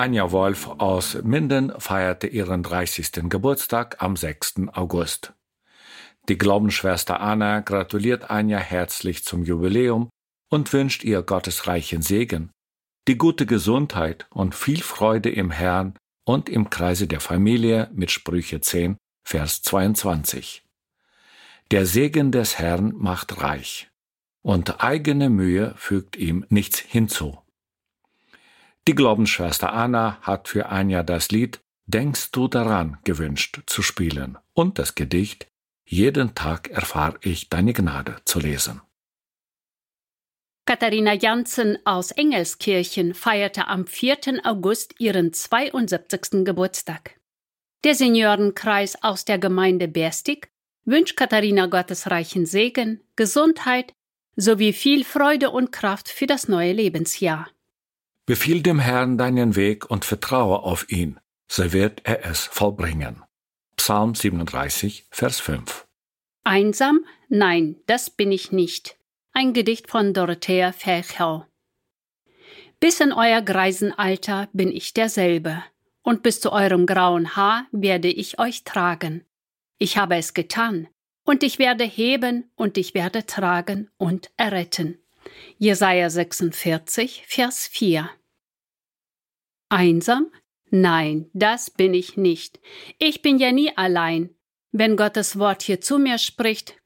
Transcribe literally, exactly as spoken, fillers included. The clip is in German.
Anja Wolf aus Minden feierte ihren dreißigsten Geburtstag am sechsten August. Die Glaubensschwester Anna gratuliert Anja herzlich zum Jubiläum und wünscht ihr Gottes reichen Segen, die gute Gesundheit und viel Freude im Herrn und im Kreise der Familie mit Sprüche zehn, Vers zweiundzwanzig. Der Segen des Herrn macht reich, und eigene Mühe fügt ihm nichts hinzu. Die Glaubensschwester Anna hat für Anja das Lied »Denkst du daran« gewünscht zu spielen und das Gedicht »Jeden Tag erfahr ich deine Gnade« zu lesen. Katharina Janssen aus Engelskirchen feierte am vierten August ihren zweiundsiebzigsten Geburtstag. Der Seniorenkreis aus der Gemeinde Berstig wünscht Katharina Gottes reichen Segen, Gesundheit sowie viel Freude und Kraft für das neue Lebensjahr. Befiehl dem Herrn deinen Weg und vertraue auf ihn, so wird er es vollbringen. Psalm siebenunddreißig, Vers fünf. Einsam? Nein, das bin ich nicht. Ein Gedicht von Dorothea Ferchau. Bis in euer Greisenalter bin ich derselbe, und bis zu eurem grauen Haar werde ich euch tragen. Ich habe es getan, und ich werde heben, und ich werde tragen und erretten. Jesaja sechsundvierzig, Vers vier. Einsam? Nein, das bin ich nicht. Ich bin ja nie allein. Wenn Gottes Wort hier zu mir spricht,